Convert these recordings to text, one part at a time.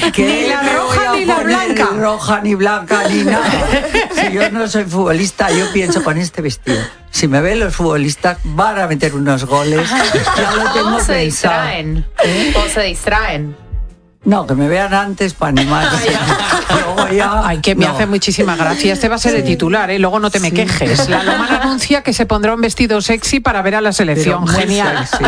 Ni la roja ni la blanca. Ni roja, ni blanca, ni nada. Si yo no soy futbolista, yo pienso con este vestido. Si me ven los futbolistas, van a meter unos goles. Ya lo tengo se pensado. distraen. O se distraen. No, que me vean antes para animarse. Luego ya, Ay, que me hace muchísima gracia. Este va a ser de titular, ¿eh? Luego no te me quejes. La Lomana anuncia que se pondrá un vestido sexy para ver a la selección. Pero muy Genial. sexy.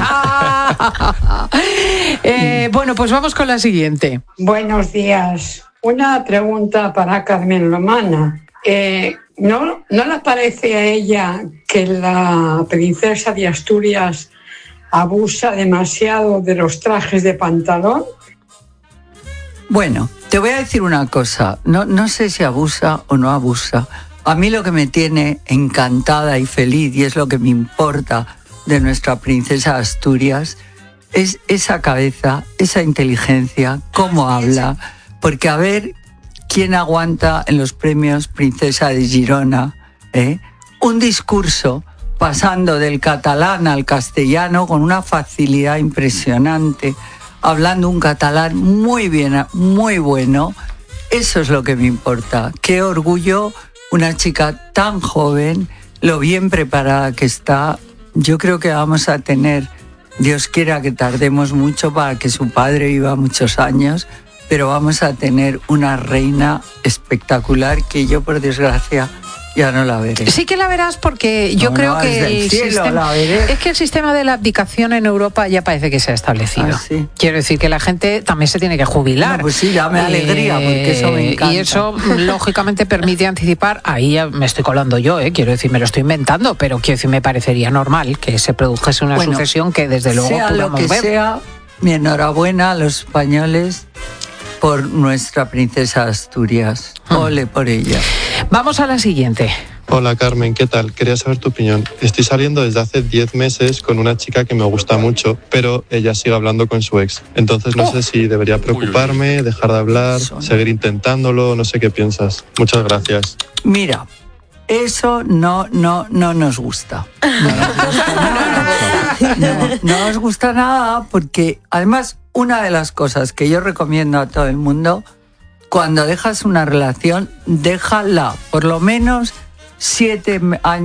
Bueno, pues vamos con la siguiente. Buenos días. Una pregunta para Carmen Lomana. ¿No le parece a ella que la princesa de Asturias abusa demasiado de los trajes de pantalón? Bueno, te voy a decir una cosa. No sé si abusa o no abusa. A mí lo que me tiene encantada y feliz, y es lo que me importa de nuestra princesa Asturias, es esa cabeza, esa inteligencia, cómo habla. Porque a ver quién aguanta en los premios Princesa de Girona, un discurso pasando del catalán al castellano con una facilidad impresionante, hablando un catalán muy bien, muy bueno. Eso es lo que me importa. Qué orgullo una chica tan joven, lo bien preparada que está. Yo creo que vamos a tener, Dios quiera que tardemos mucho para que su padre viva muchos años, pero vamos a tener una reina espectacular que yo, por desgracia, ya no la veré. Sí que la verás, porque yo creo que es que el sistema de la abdicación en Europa ya parece que se ha establecido. ¿Sí? Quiero decir que la gente también se tiene que jubilar. No, pues sí, dame alegría, porque eso me encanta. Y eso, lógicamente, permite anticipar. Ahí ya me estoy colando yo, quiero decir, me lo estoy inventando, pero quiero decir, me parecería normal que se produjese una sucesión que desde luego sea podamos lo que ver. sea, mi enhorabuena a los españoles por nuestra princesa Asturias. Ole por ella. Vamos a la siguiente. Hola Carmen, ¿qué tal? Quería saber tu opinión. Estoy saliendo desde hace 10 meses con una chica que me gusta mucho, pero ella sigue hablando con su ex. Entonces no sé si debería preocuparme, dejar de hablar, seguir intentándolo, no sé qué piensas. Muchas gracias. Mira, eso no nos gusta. No nos gusta nada, porque además una de las cosas que yo recomiendo a todo el mundo, cuando dejas una relación, déjala por lo menos 7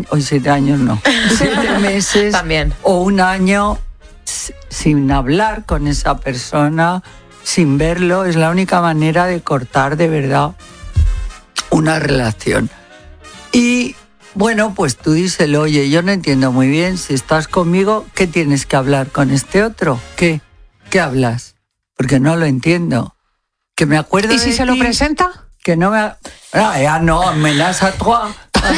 meses También. o un año sin hablar con esa persona, sin verlo. Es la única manera de cortar de verdad una relación. Y bueno, pues tú díselo, oye, yo no entiendo muy bien, si estás conmigo, ¿qué tienes que hablar con este otro? ¿Qué hablas? Porque no lo entiendo. Que me acuerdo. ¿Y si se lo presenta? Que no me... ya no, amenaza a toi.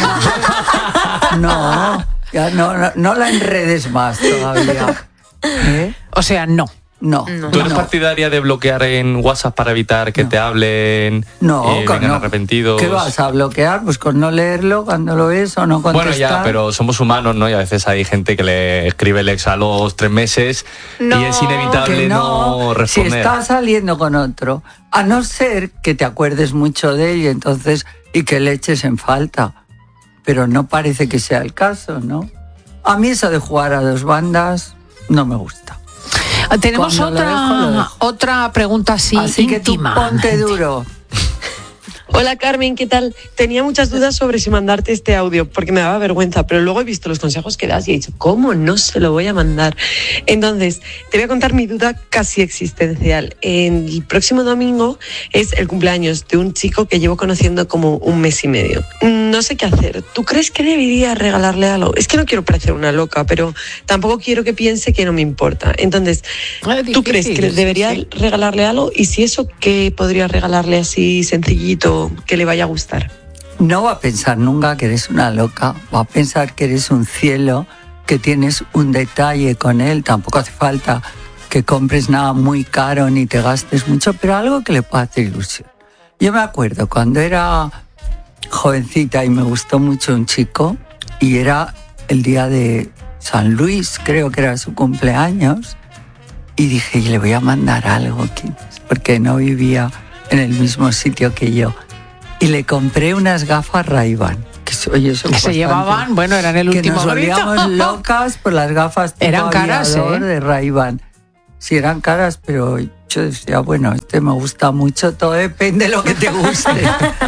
No, ya no la enredes más todavía. O sea, no. No. ¿Tú eres partidaria de bloquear en WhatsApp para evitar que te hablen? Vengan arrepentidos. ¿Qué vas a bloquear? Pues con no leerlo cuando lo ves o no contestar. Bueno, ya, pero somos humanos, ¿no? Y a veces hay gente que le escribe el ex a los 3 meses y es inevitable no responder. Si estás saliendo con otro, a no ser que te acuerdes mucho de él y que le eches en falta. Pero no parece que sea el caso, ¿no? A mí eso de jugar a 2 bandas no me gusta. Tenemos otra pregunta así íntima. Que tú ponte duro. Hola Carmen, ¿qué tal? Tenía muchas dudas sobre si mandarte este audio porque me daba vergüenza, pero luego he visto los consejos que das y he dicho, ¿cómo no se lo voy a mandar? Entonces, te voy a contar mi duda casi existencial. El próximo domingo es el cumpleaños de un chico que llevo conociendo como 1 mes y medio. No sé qué hacer. ¿Tú crees que debería regalarle algo? Es que no quiero parecer una loca, pero tampoco quiero que piense que no me importa. Entonces, ¿tú crees que debería regalarle algo? Y si eso, ¿qué podría regalarle así sencillito que le vaya a gustar? No va a pensar nunca que eres una loca, va a pensar que eres un cielo, que tienes un detalle con él. Tampoco hace falta que compres nada muy caro ni te gastes mucho, pero algo que le pueda hacer ilusión. Yo me acuerdo cuando era jovencita y me gustó mucho un chico y era el día de San Luis, creo que era su cumpleaños, y dije, le voy a mandar algo, porque no vivía en el mismo sitio que yo. Y le compré unas gafas Ray-Ban. Que se llevaban, bueno, eran el último grito. Que nos volvíamos locas por las gafas tipo eran caras, de Ray-Ban. si eran caras, pero yo decía, bueno, me gusta mucho, todo depende de lo que te guste.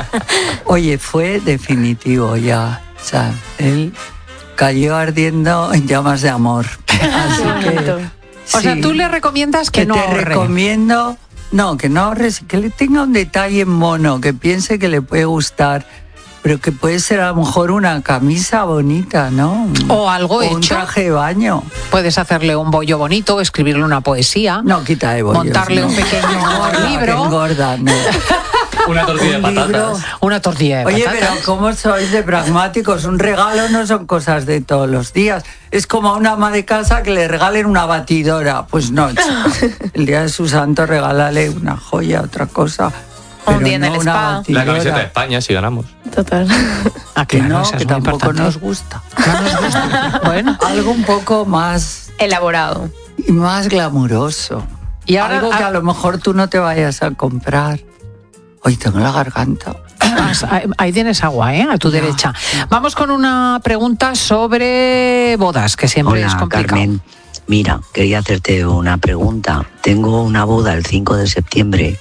Oye, fue definitivo ya, o sea, él cayó ardiendo en llamas de amor. Así que, o sea, tú le recomiendas que no ahorre. Te recomiendo, no, que no ahorres, que le tenga un detalle mono, que piense que le puede gustar, pero que puede ser a lo mejor una camisa bonita, ¿no? O algo hecho. Un traje de baño. Puedes hacerle un bollo bonito, escribirle una poesía. No, quita de bollos. Montarle un pequeño libro. Engorda, no. Una tortilla de patatas. Una tortilla de patatas. Oye, pero ¿cómo sois de pragmáticos? Un regalo no son cosas de todos los días. Es como a una ama de casa que le regalen una batidora. Pues no, chica. El día de su santo regálale una joya, otra cosa. Un día en el spa. La camiseta de España, si ganamos. Total. Ah, que claro, no, que tampoco nos gusta. No nos gusta. Bueno, algo un poco más Elaborado. y más glamuroso. Y ahora, algo que a lo mejor tú no te vayas a comprar. Hoy tengo la garganta. Ahí tienes agua, a tu derecha. Vamos con una pregunta sobre bodas, que siempre es complicado. Carmen, mira, quería hacerte una pregunta. Tengo una boda el 5 de septiembre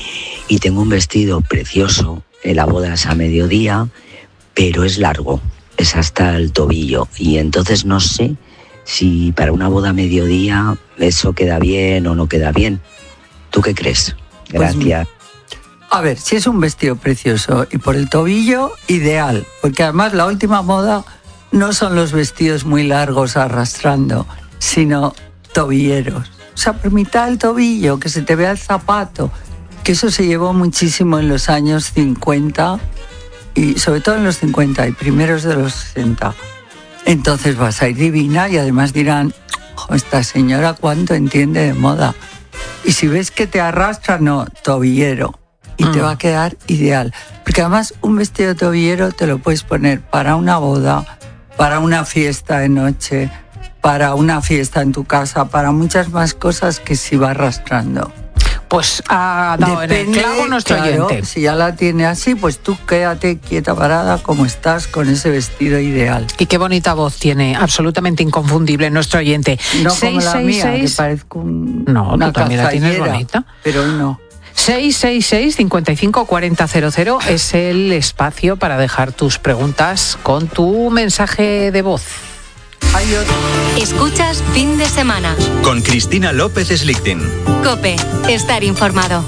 y tengo un vestido precioso. La boda es a mediodía, pero es largo, es hasta el tobillo. Y entonces no sé si para una boda a mediodía eso queda bien o no queda bien. ¿Tú qué crees? Gracias. A ver, si es un vestido precioso y por el tobillo, ideal. Porque además la última moda no son los vestidos muy largos arrastrando, sino tobilleros. O sea, por mitad del tobillo, que se te vea el zapato. Que eso se llevó muchísimo en los años 50 y sobre todo en los 50 y primeros de los 60. Entonces vas a ir divina y además dirán, esta señora cuánto entiende de moda. Y si ves que te arrastra, no, tobillero. Y te va a quedar ideal. Porque además un vestido de tobillero te lo puedes poner para una boda, para una fiesta de noche, para una fiesta en tu casa, para muchas más cosas que si va arrastrando. Pues ha dado en el clavo nuestro oyente. Si ya la tiene así, pues tú quédate quieta, parada, como estás, con ese vestido ideal. Y qué bonita voz tiene, absolutamente inconfundible nuestro oyente. No como la mía, que parezco una tú también la tienes bonita. Pero no. 666-554000 es el espacio para dejar tus preguntas con tu mensaje de voz. Escuchas Fin de Semana con Cristina López Slichting. COPE, estar informado.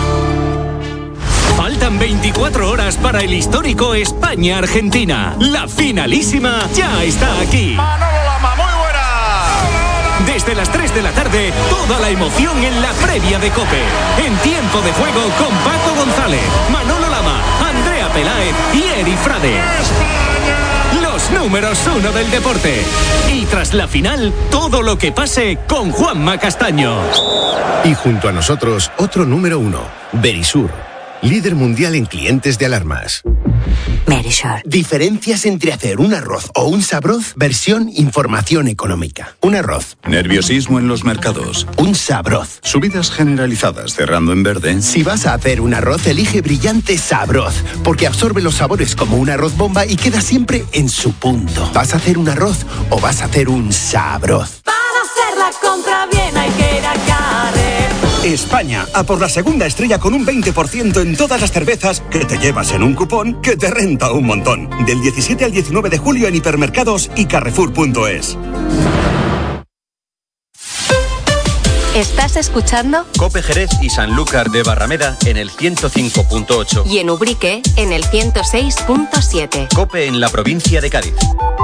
Faltan 24 horas para el histórico España-Argentina. La finalísima ya está aquí. Manolo Lama, muy buena. Desde las 3 de la tarde, toda la emoción en la previa de COPE. En tiempo de juego con Paco González, Manolo Lama, Andrea Peláez y Eri Frade. Los números 1 del deporte. Y tras la final, todo lo que pase con Juanma Castaño. Y junto a nosotros, otro número 1, Verisur, líder mundial en clientes de alarmas. Verisur. Diferencias entre hacer un arroz o un sabroz, versión información económica. Un arroz. Nerviosismo en los mercados. Un sabroz. Subidas generalizadas cerrando en verde. Si vas a hacer un arroz, elige Brillante Sabroz, porque absorbe los sabores como un arroz bomba y queda siempre en su punto. ¿Vas a hacer un arroz o vas a hacer un sabroz? Para hacer la compra bien hay que ir a Carrefour. España, a por la segunda estrella con un 20% en todas las cervezas que te llevas en un cupón que te renta un montón. Del 17 al 19 de julio en hipermercados y carrefour.es. ¿Estás escuchando? COPE Jerez y Sanlúcar de Barrameda en el 105.8. Y en Ubrique en el 106.7. COPE en la provincia de Cádiz.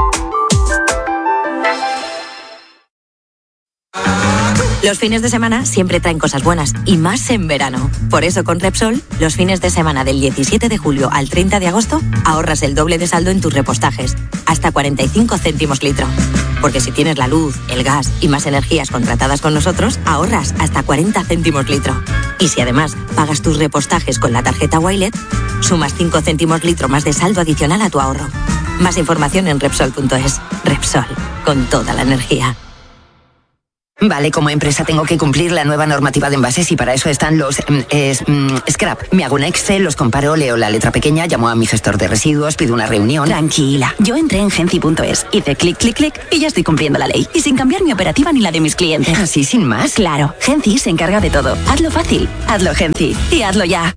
Los fines de semana siempre traen cosas buenas, y más en verano. Por eso con Repsol, los fines de semana del 17 de julio al 30 de agosto, ahorras el doble de saldo en tus repostajes, hasta 45 céntimos litro. Porque si tienes la luz, el gas y más energías contratadas con nosotros, ahorras hasta 40 céntimos litro. Y si además pagas tus repostajes con la tarjeta Wilet, sumas 5 céntimos litro más de saldo adicional a tu ahorro. Más información en Repsol.es. Repsol, con toda la energía. Vale, como empresa tengo que cumplir la nueva normativa de envases y para eso están los scrap. Me hago un Excel, los comparo, leo la letra pequeña, llamo a mi gestor de residuos, pido una reunión. Tranquila, yo entré en Genci.es, hice clic, clic, clic y ya estoy cumpliendo la ley. Y sin cambiar mi operativa ni la de mis clientes. ¿Así sin más? Claro, Genci se encarga de todo. Hazlo fácil, hazlo Genci y hazlo ya.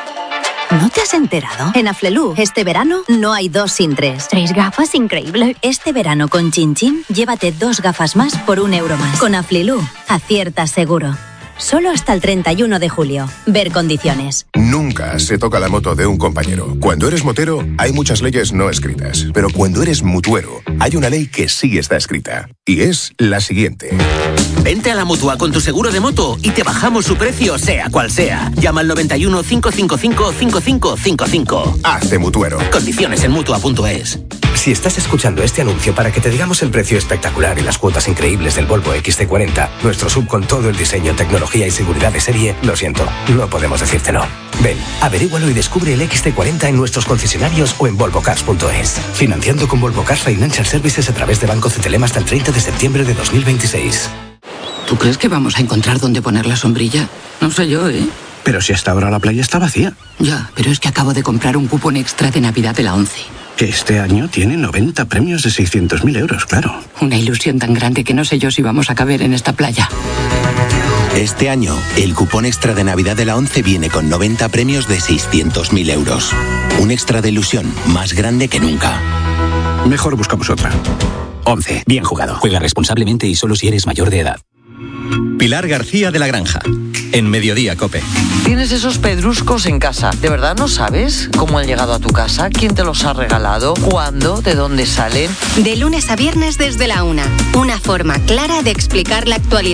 ¿No te has enterado? En Aflelu, este verano no hay 2 sin 3. 3 gafas, increíble. Este verano con Chin Chin, llévate 2 gafas más por €1 más. Con Aflelu, acierta seguro. Solo hasta el 31 de julio. Ver condiciones. Nunca se toca la moto de un compañero. Cuando eres motero, hay muchas leyes no escritas. Pero cuando eres mutuero, hay una ley que sí está escrita. Y es la siguiente. Vente a la Mutua con tu seguro de moto y te bajamos su precio, sea cual sea. Llama al 91 555 5555. Hazte mutuero. Condiciones en Mutua.es. Si estás escuchando este anuncio para que te digamos el precio espectacular y las cuotas increíbles del Volvo XC40, nuestro SUV con todo el diseño, tecnología y seguridad de serie, lo siento, no podemos decírtelo. Ven, averígualo y descubre el XC40 en nuestros concesionarios o en volvocars.es. Financiando con Volvo Cars Financial Services a través de Banco CTLM hasta el 30 de septiembre de 2026. ¿Tú crees que vamos a encontrar dónde poner la sombrilla? No sé yo, ¿eh? Pero si hasta ahora la playa está vacía. Ya, pero es que acabo de comprar un cupón extra de Navidad de la 11. Que este año tiene 90 premios de 600.000 euros, claro. Una ilusión tan grande que no sé yo si vamos a caber en esta playa. Este año, el cupón extra de Navidad de la 11 viene con 90 premios de 600.000 euros. Un extra de ilusión más grande que nunca. Mejor buscamos otra. 11. Bien jugado. Juega responsablemente y solo si eres mayor de edad. Pilar García de la Granja, en Mediodía COPE. Tienes esos pedruscos en casa. ¿De verdad no sabes cómo han llegado a tu casa? ¿Quién te los ha regalado? ¿Cuándo? ¿De dónde salen? De lunes a viernes desde la 1. Una forma clara de explicar la actualidad.